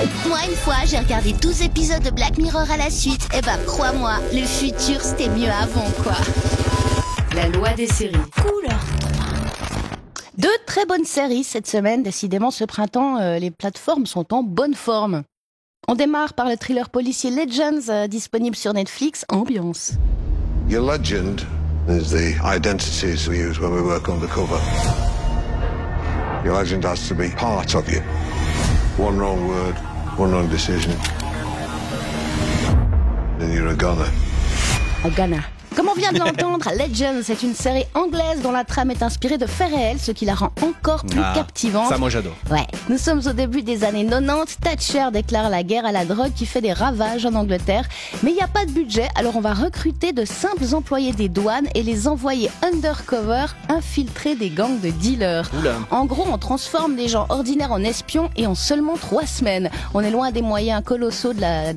Moi, une fois, j'ai regardé 12 épisodes de Black Mirror à la suite. Et ben, crois-moi, le futur, c'était mieux avant, quoi. La loi des séries. Couleur 3. Deux très bonnes séries cette semaine. Décidément, ce printemps, les plateformes sont en bonne forme. On démarre par le thriller policier Legends, disponible sur Netflix. Ambiance. Your legend is the identities we use when we work undercover. Your legend has to be part of you. One wrong word, one wrong decision, then you're a goner. À Ghana. Comme on vient de l'entendre, Legends, c'est une série anglaise dont la trame est inspirée de faits réels, ce qui la rend encore plus captivante. Ça, moi, j'adore. Ouais. Nous sommes au début des années 90. Thatcher déclare la guerre à la drogue qui fait des ravages en Angleterre. Mais il n'y a pas de budget, alors on va recruter de simples employés des douanes et les envoyer undercover, infiltrer des gangs de dealers. Oula. En gros, on transforme des gens ordinaires en espions et en seulement 3 semaines. On est loin des moyens colossaux de la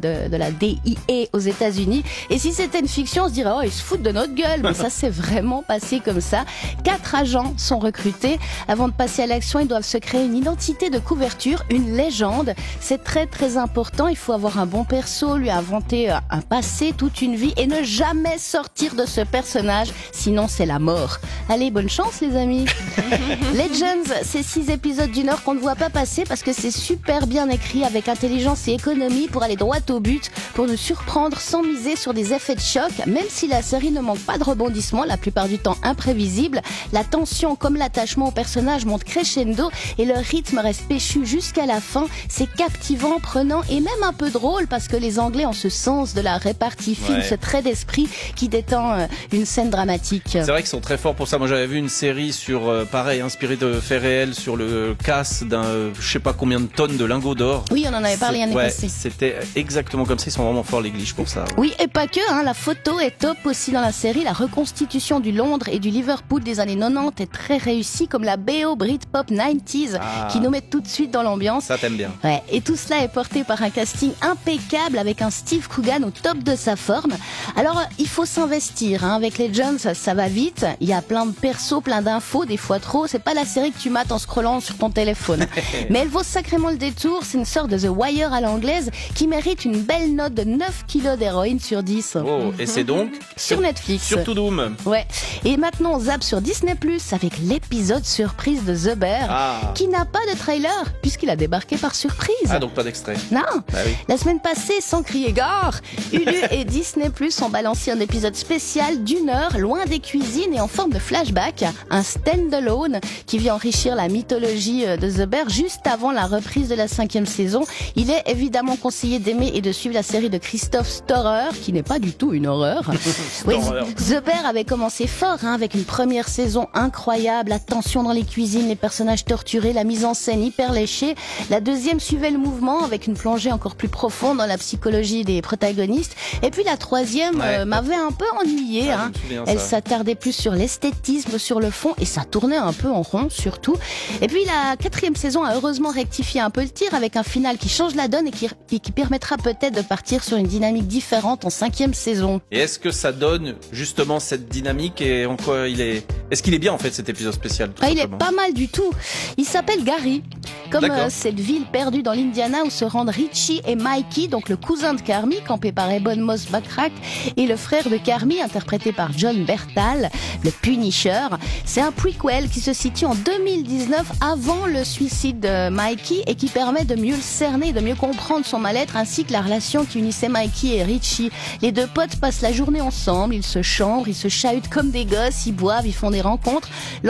DIA aux États-Unis. Et si c'était une fiction, on se dirait, oh, ils se foutent de notre gueule, mais ça s'est vraiment passé comme ça. 4 agents sont recrutés. Avant de passer à l'action, ils doivent se créer une identité de couverture, une légende. C'est très très important. Il faut avoir un bon perso, lui inventer un passé, toute une vie et ne jamais sortir de ce personnage, sinon c'est la mort. Allez, bonne chance les amis. Legends, c'est 6 épisodes d'1 heure qu'on ne voit pas passer parce que c'est super bien écrit avec intelligence et économie pour aller droit au but, pour nous surprendre sans miser sur des effets de choc, même si la série ne manque pas de rebondissements, la plupart du temps imprévisibles. La tension comme l'attachement au personnage monte crescendo et le rythme reste péchu jusqu'à la fin. C'est captivant, prenant et même un peu drôle parce que les Anglais ont ce sens de la répartie fine, ce trait d'esprit qui détend une scène dramatique. C'est vrai qu'ils sont très forts pour ça. Moi, j'avais vu une série sur, pareil, inspirée de faits réels sur le casse d'un, je sais pas combien de tonnes de lingots d'or. Oui, on en avait parlé l'année passée. C'était exactement comme ça. Ils sont vraiment forts, les Glitch, pour ça. Oui, et pas que, la photo est top aussi dans la série. La reconstitution du Londres et du Liverpool des années 90 est très réussie, comme la BO Britpop 90s qui nous met tout de suite dans l'ambiance. Ça, t'aime bien. Ouais, et tout cela est porté par un casting impeccable avec un Steve Coogan au top de sa forme. Alors, il faut s'investir, avec Legends, ça va vite. Il y a plein de persos, plein d'infos, des fois trop. C'est pas la série que tu mates en scrollant sur ton téléphone. Mais elle vaut sacrément le détour. C'est une sorte de The Wire à l'anglaise qui mérite une belle note de 9 kilos d'héroïne sur 10. Oh, et c'est donc sur Netflix. Sur Toudoum. Ouais. Et maintenant, on zappe sur Disney+, avec l'épisode surprise de The Bear, qui n'a pas de trailer, puisqu'il a débarqué par surprise. Ah, donc pas d'extrait. Non. Bah oui. La semaine passée, sans crier gare, Hulu et Disney+ ont balancé un épisode spécial d'1 heure, loin des cuisines et en forme de flashback, un stand-alone qui vient enrichir la mythologie de The Bear juste avant la reprise de la 5e saison. Il est évidemment conseillé d'aimer et de suivre la série de Christophe Storer, qui n'est pas du tout une horreur. Oui, The Bear avait commencé fort, avec une première saison incroyable, la tension dans les cuisines, les personnages torturés, la mise en scène hyper léchée. La deuxième suivait le mouvement avec une plongée encore plus profonde dans la psychologie des protagonistes. Et puis la troisième m'avait un peu ennuyée. Elle s'attardait plus sur l'esthétisme, sur le fond, et ça tournait un peu en rond surtout. Et puis la 4e saison a heureusement rectifié un peu le tir avec un final qui change la donne et qui permettra peut-être de partir sur une dynamique différente en 5e saison. Et est-ce que ça donne justement cette dynamique et en quoi est-ce qu'il est bien en fait cet épisode spécial il est pas mal du tout. Il s'appelle Gary, comme cette ville perdue dans l'Indiana où se rendent Richie et Mikey, donc le cousin de Carmy, campé par Ebon Moss-Backrack, et le frère de Carmy, interprété par John Bertal, le Punisher. C'est un prequel qui se situe en 2019, avant le suicide de Mikey, et qui permet de mieux le cerner, de mieux comprendre son mal-être, ainsi que la relation qui unissait Mikey et Richie. Les deux potes passent la journée ensemble, ils se chambrent, ils se chahutent comme des gosses, ils boivent, ils font des rencontres.